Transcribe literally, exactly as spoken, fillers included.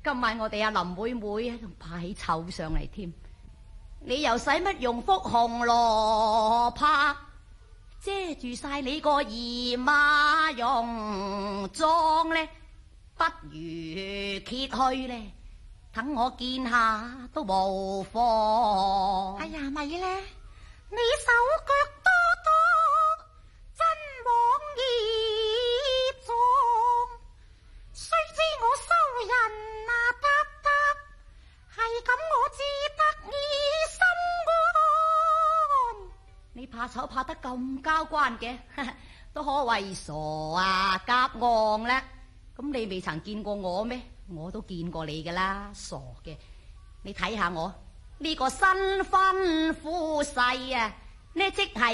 今晚我哋阿林妹妹仲怕起醜上嚟添，你又使乜用幅紅蘿蔔遮住晒你個姨媽容妝呢？不如揭去呢，等我見下都無妨。 哎呀，咪咧，你手腳多多，真往意撞。雖知我收人啊答答，係咁我至得意心安。 你怕醜怕得咁交關嘅，都可謂傻啊夾戇啦。咁你未曾見過我咩？我都見過你噶啦，傻嘅。你睇下我呢個新婚夫婿啊，呢即係